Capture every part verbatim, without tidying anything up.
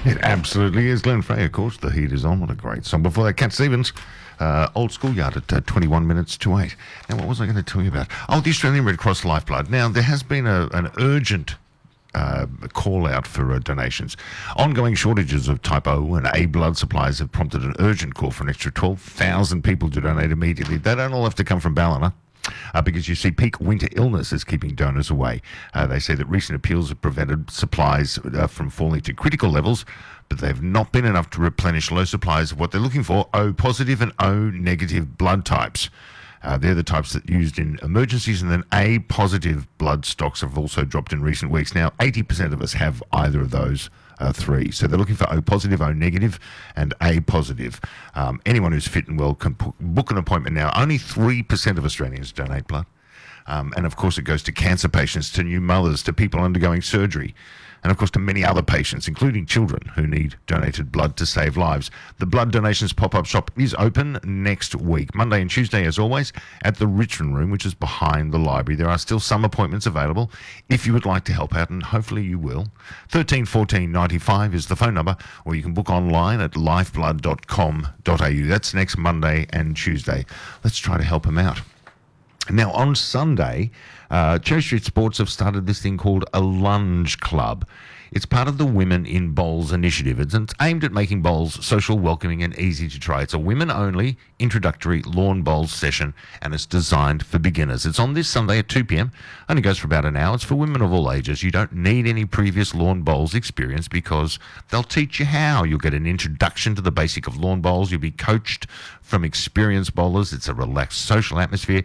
It absolutely is. Glenn Frey, of course, The Heat Is On. What a great song. Before that, Cat Stevens, uh, Old Schoolyard at uh, twenty-one minutes to eight. Now, what was I going to tell you about? Oh, the Australian Red Cross Lifeblood. Now, there has been a, an urgent uh, call out for uh, donations. Ongoing shortages of type O and A blood supplies have prompted an urgent call for an extra twelve thousand people to donate immediately. They don't all have to come from Ballina. Uh, because you see peak winter illness is keeping donors away. Uh, they say that recent appeals have prevented supplies uh, from falling to critical levels, but they've not been enough to replenish low supplies of what they're looking for, O positive and O negative blood types. Uh, they're the types that are used in emergencies, and then A positive blood stocks have also dropped in recent weeks. Now, eighty percent of us have either of those Uh, three. So they're looking for O positive, O negative, and A positive. Um, anyone who's fit and well can p- book an appointment now. Only three percent of Australians donate blood. Um, and of course, it goes to cancer patients, to new mothers, to people undergoing surgery, and of course to many other patients, including children who need donated blood to save lives. The Blood Donations pop-up shop is open next week, Monday and Tuesday as always, at the Richmond Room, which is behind the library. There are still some appointments available if you would like to help out, and hopefully you will. thirteen fourteen ninety-five is the phone number, or you can book online at lifeblood dot com dot a u. That's next Monday and Tuesday. Let's try to help them out. Now, on Sunday, uh, Cherry Street Sports have started this thing called a Lunge Club. It's part of the Women in Bowls initiative. It's, it's aimed at making bowls social, welcoming, and easy to try. It's a women-only introductory lawn bowls session, and it's designed for beginners. It's on this Sunday at two p.m. Only goes for about an hour. It's for women of all ages. You don't need any previous lawn bowls experience because they'll teach you how. You'll get an introduction to the basic of lawn bowls. You'll be coached from experienced bowlers. It's a relaxed social atmosphere.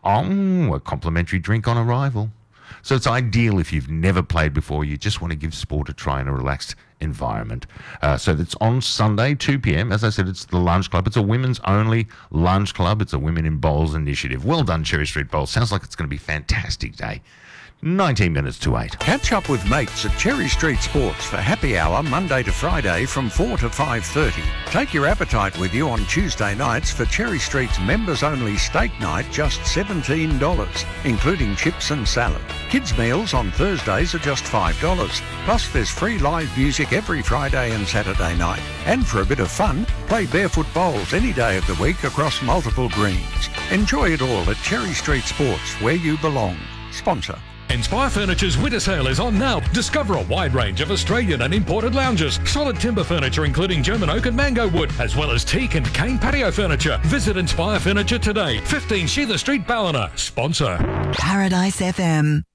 Oh, a complimentary drink on arrival. So it's ideal if you've never played before, you just want to give sport a try in a relaxed environment. Uh, so it's on Sunday, two p.m. As I said, it's the Lunch Club. It's a women's only lunch club. It's a Women in Bowls initiative. Well done, Cherry Street Bowls. Sounds like it's going to be a fantastic day. nineteen minutes to eight. Catch up with mates at Cherry Street Sports for happy hour Monday to Friday from four to five thirty. Take your appetite with you on Tuesday nights for Cherry Street's members-only steak night, just seventeen dollars, including chips and salad. Kids' meals on Thursdays are just five dollars. Plus, there's free live music every Friday and Saturday night. And for a bit of fun, play barefoot bowls any day of the week across multiple greens. Enjoy it all at Cherry Street Sports, where you belong. Sponsor. Inspire Furniture's winter sale is on now. Discover a wide range of Australian and imported lounges, solid timber furniture including German oak and mango wood, as well as teak and cane patio furniture. Visit Inspire Furniture today, fifteen Sheether Street, Ballina. Sponsor. Paradise F M.